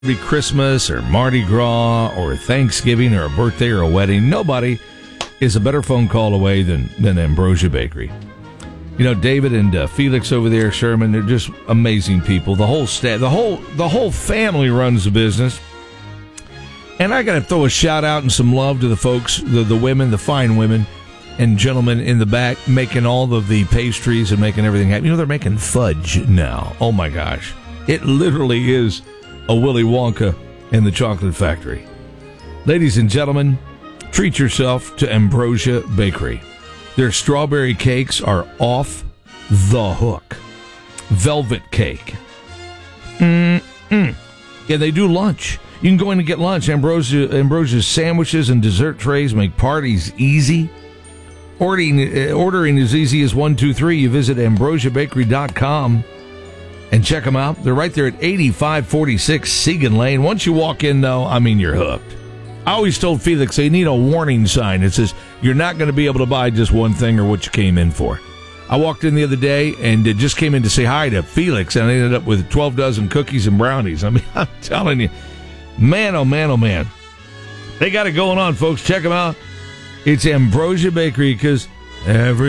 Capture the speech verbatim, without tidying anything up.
Be Christmas or Mardi Gras or Thanksgiving or a birthday or a wedding, nobody is a better phone call away than, than Ambrosia Bakery. You know, David and uh, Felix over there, Sherman, they're just amazing people. The whole staff, the whole the whole family runs the business. And I got to throw a shout out and some love to the folks, the, the women, the fine women and gentlemen in the back making all of the pastries and making everything happen. You know, they're making fudge now. Oh my gosh. It literally is a Willy Wonka in the chocolate factory. Ladies and gentlemen, treat yourself to Ambrosia Bakery. Their strawberry cakes are off the hook. Velvet cake. Mm-mm. Yeah, they do lunch. You can go in and get lunch. Ambrosia, Ambrosia's sandwiches and dessert trays make parties easy. Ordering, uh, ordering as easy as one two three. You visit ambrosia bakery dot com. And check them out. They're right there at eighty-five forty-six Segan Lane. Once you walk in, though, I mean, you're hooked. I always told Felix they need a warning sign that says you're not going to be able to buy just one thing or what you came in for. I walked in the other day and it just came in to say hi to Felix, and I ended up with twelve dozen cookies and brownies. I mean, I'm telling you, man, oh, man, oh, man. They got it going on, folks. Check them out. It's Ambrosia Bakery because every